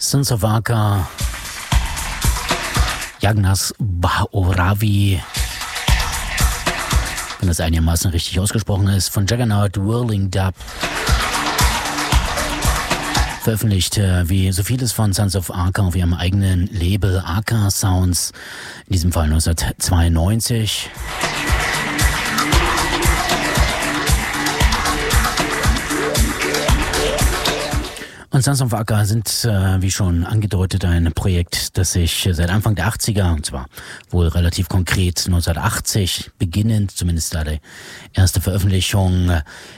Sons of Arca, Jagnas Bhaoravi, wenn das einigermaßen richtig ausgesprochen ist, von Juggernaut Whirling Dub. Veröffentlicht wie so vieles von Sons of Arca auf ihrem eigenen Label Arca Sounds, in diesem Fall 1992. Und Sons of Arca sind, wie schon angedeutet, ein Projekt, das sich seit Anfang der 80er, und zwar wohl relativ konkret 1980 beginnend, zumindest da die erste Veröffentlichung,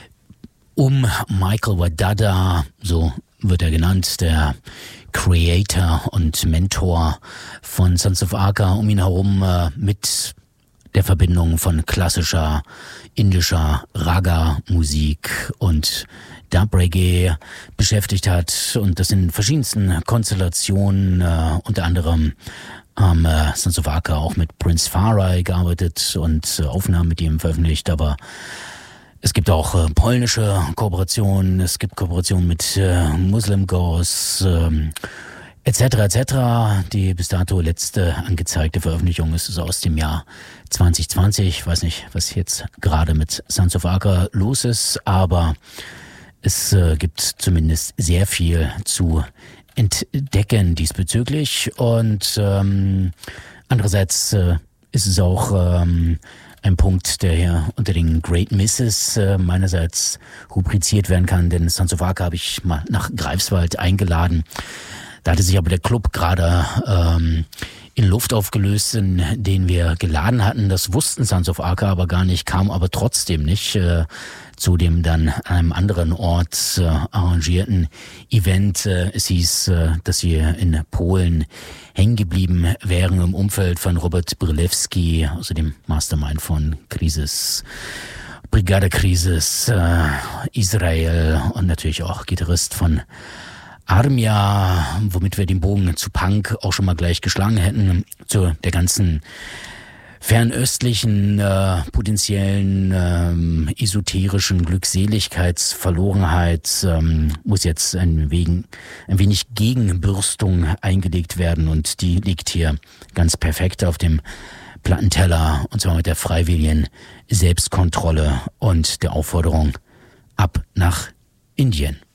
um Michael Wadada, so wird er genannt, der Creator und Mentor von Sons of Arca, um ihn herum mit der Verbindung von klassischer indischer Raga-Musik und Dub-Reggae beschäftigt hat und das in verschiedensten Konstellationen, unter anderem haben Sons of Arca auch mit Prince Farai gearbeitet und Aufnahmen mit ihm veröffentlicht, aber es gibt auch polnische Kooperationen, es gibt Kooperationen mit Muslim Ghosts, etc. etc. Die bis dato letzte angezeigte Veröffentlichung ist also aus dem Jahr 2020. Ich weiß nicht, was jetzt gerade mit Sons of Arca los ist, aber es gibt zumindest sehr viel zu entdecken diesbezüglich. Und andererseits ist es auch ein Punkt, der hier unter den Great Misses meinerseits rubriziert werden kann, denn Sons of Arca habe ich mal nach Greifswald eingeladen. Da hatte sich aber der Club gerade in Luft aufgelöst, in den wir geladen hatten. Das wussten Sons of Arca aber gar nicht, kam aber trotzdem nicht zu dem dann an einem anderen Ort arrangierten Event. Es hieß, dass wir in Polen hängen geblieben wären im Umfeld von Robert Brylewski, also dem Mastermind von Crisis, Brigade Crisis, Israel und natürlich auch Gitarrist von Armia, womit wir den Bogen zu Punk auch schon mal gleich geschlagen hätten, zu der ganzen fernöstlichen, potenziellen, esoterischen Glückseligkeitsverlorenheit muss jetzt ein wenig Gegenbürstung eingelegt werden und die liegt hier ganz perfekt auf dem Plattenteller und zwar mit der freiwilligen Selbstkontrolle und der Aufforderung ab nach Indien.